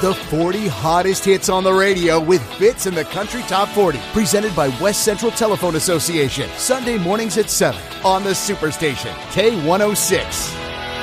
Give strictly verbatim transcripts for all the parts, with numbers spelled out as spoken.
The forty hottest hits on the radio with Fitz and the Country Top forty. Presented by West Central Telephone Association. Sunday mornings at seven on the Superstation. K one oh six.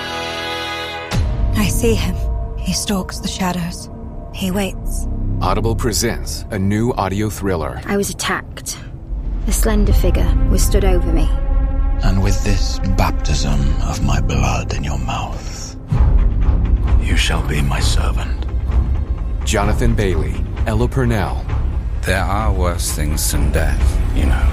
I see him. He stalks the shadows. He waits. Audible presents a new audio thriller. I was attacked. A slender figure was stood over me. And with this baptism of my blood in your mouth, you shall be my servant. Jonathan Bailey, Ella Purnell. There are worse things than death, you know.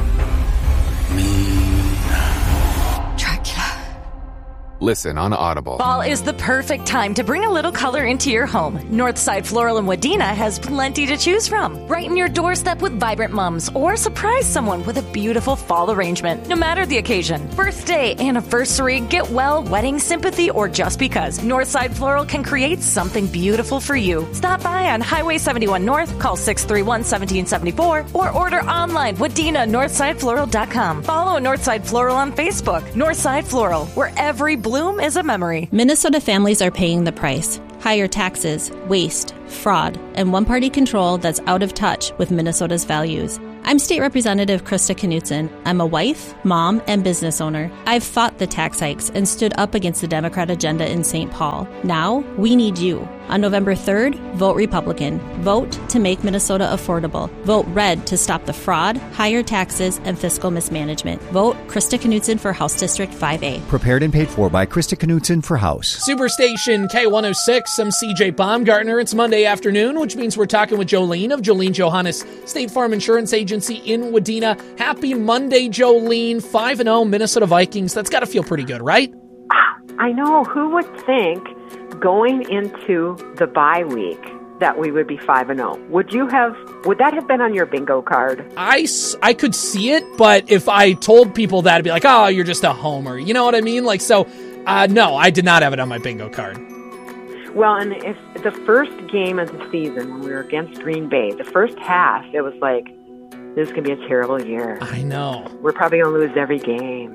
Mean. Dracula. Listen on Audible. Fall is the perfect time to bring a little color into your home. Northside Floral in Wadena has plenty to choose from. Brighten your doorstep with vibrant mums or surprise someone with a beautiful fall arrangement, no matter the occasion. Birthday, anniversary, get well, wedding, sympathy, or just because. Northside Floral can create something beautiful for you. Stop by on Highway seventy-one North, call six three one, one seven seven four, or order online, wadena northside floral dot com. Follow Northside Floral on Facebook. Northside Floral, where every bloom is a memory. Minnesota families are paying the price. Higher taxes, waste, fraud, and one-party control that's out of touch with Minnesota's values. I'm State Representative Krista Knutson. I'm a wife, mom, and business owner. I've fought the tax hikes and stood up against the Democrat agenda in Saint Paul. Now, we need you. On November third, vote Republican. Vote to make Minnesota affordable. Vote red to stop the fraud, higher taxes, and fiscal mismanagement. Vote Krista Knutson for House District five A. Prepared and paid for by Krista Knutson for House. Superstation K one oh six. I'm C J Baumgartner. It's Monday afternoon, which means we're talking with Jolene of Jolene Johannes State Farm Insurance Agency in Wadena. Happy Monday, Jolene. five and oh Minnesota Vikings. That's got to feel pretty good, right? I know. Who would think going into the bye week that we would be five and oh? Would you have, would that have been on your bingo card? I, I could see it, but if I told people that, I'd be like, oh, you're just a homer. You know what I mean? Like, so, uh, no, I did not have it on my bingo card. Well, and if the first game of the season, when we were against Green Bay, the first half, it was like, this is going to be a terrible year. I know. We're probably going to lose every game.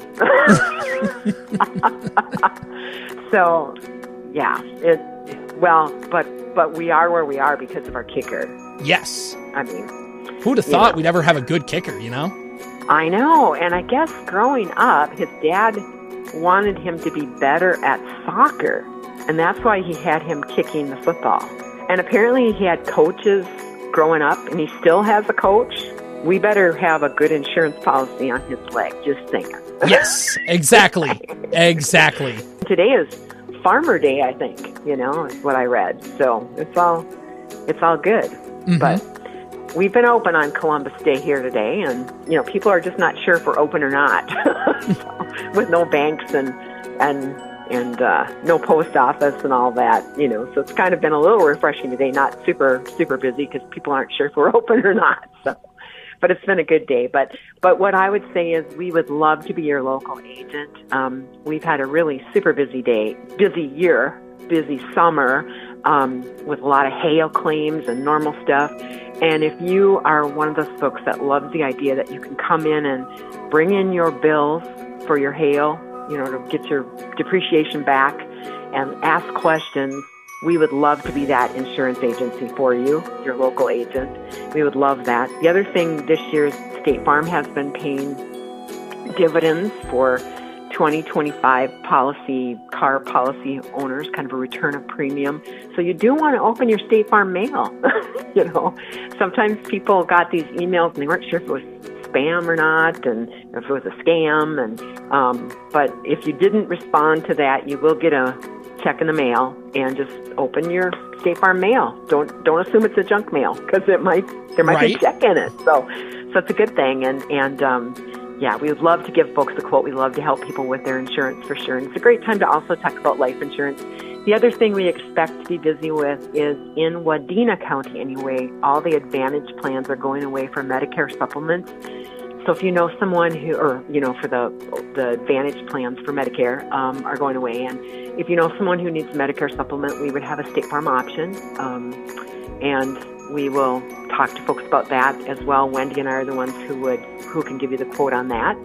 So, yeah, it, well, but but we are where we are because of our kicker. Yes. I mean, who'd have thought know. we'd ever have a good kicker, you know? I know, and I guess growing up, his dad wanted him to be better at soccer, and that's why he had him kicking the football. And apparently he had coaches growing up, and he still has a coach. We better have a good insurance policy on his leg, just saying. Yes, exactly, exactly. Today is Farmer Day, I think, you know, is what I read. So it's all, it's all good. Mm-hmm. But we've been open on Columbus Day here today, and, you know, people are just not sure if we're open or not. So, with no banks and, and, and uh, no post office and all that, you know. So it's kind of been a little refreshing today, not super, super busy because people aren't sure if we're open or not. So. But it's been a good day. But but what I would say is we would love to be your local agent. Um, we've had a really super busy day, busy year, busy summer, um, with a lot of hail claims and normal stuff. And if you are one of those folks that loves the idea that you can come in and bring in your bills for your hail, you know, to get your depreciation back and ask questions, we would love to be that insurance agency for you, your local agent. We would love that. The other thing this year is State Farm has been paying dividends for twenty twenty-five policy, car policy owners, kind of a return of premium. So you do want to open your State Farm mail. You know, sometimes people got these emails and they weren't sure if it was spam or not, and if it was a scam. And um, but if you didn't respond to that, you will get a check in the mail, and just open your State Farm mail. Don't don't assume it's a junk mail, because it might there might right. be a check in it. So so it's a good thing. And and um, yeah, we would love to give folks a quote. We love to help people with their insurance for sure. And it's a great time to also talk about life insurance. The other thing we expect to be busy with is in Wadena County anyway, all the Advantage plans are going away for Medicare supplements. So if you know someone who, or, you know, for the the Advantage plans for Medicare um, are going away. And if you know someone who needs a Medicare supplement, we would have a State Farm option. Um, and we will talk to folks about that as well. Wendy and I are the ones who would, who can give you the quote on that.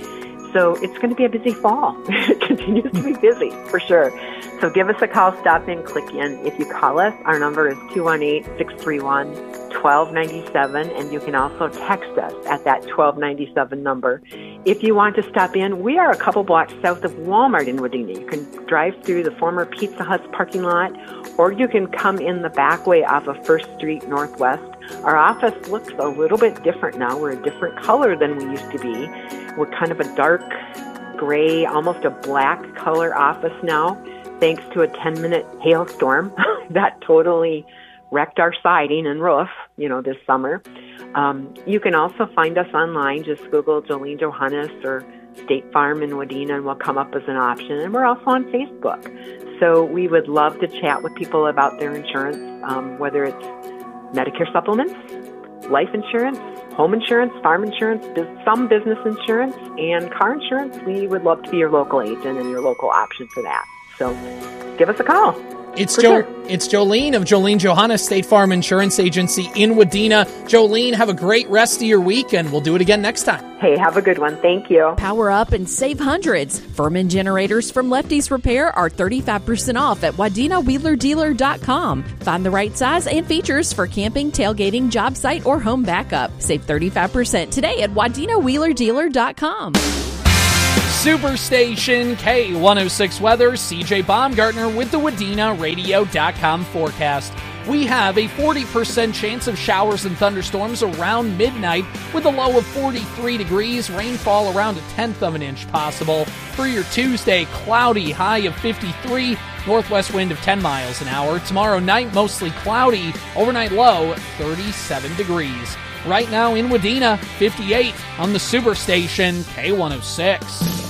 So it's going to be a busy fall. It continues to be busy, for sure. So give us a call, stop in, click in. If you call us, our number is two one eight, six three one, one two nine seven, and you can also text us at that twelve ninety-seven number. If you want to stop in, we are a couple blocks south of Walmart in Wadena. You can drive through the former Pizza Hut's parking lot, or you can come in the back way off of First Street Northwest. Our office looks a little bit different now. We're a different color than we used to be. We're kind of a dark gray, almost a black color office now, thanks to a ten-minute hailstorm that totally wrecked our siding and roof, you know, this summer. Um, you can also find us online. Just Google Jolene Johannes or State Farm in Wadena, and we'll come up as an option. And we're also on Facebook. So we would love to chat with people about their insurance, um, whether it's Medicare supplements, life insurance, home insurance, farm insurance, some business insurance, and car insurance. We would love to be your local agent and your local option for that. So give us a call. It's jo- sure. It's Jolene of Jolene Johannes State Farm Insurance Agency in Wadena. Jolene, have a great rest of your week, and we'll do it again next time. Hey, have a good one. Thank you. Power up and save hundreds. Furman generators from Lefty's Repair are thirty-five percent off at Wadena Wheeler Dealer dot com. Find the right size and features for camping, tailgating, job site, or home backup. Save thirty-five percent today at Wadena Wheeler Dealer dot com. Superstation K one oh six weather, C J Baumgartner with the Wadena Radio dot com forecast. We have a forty percent chance of showers and thunderstorms around midnight with a low of forty-three degrees, rainfall around a tenth of an inch possible. For your Tuesday, cloudy, high of fifty-three, northwest wind of ten miles an hour. Tomorrow night, mostly cloudy, overnight low thirty-seven degrees. Right now in Wadena, fifty-eight on the Superstation K one oh six.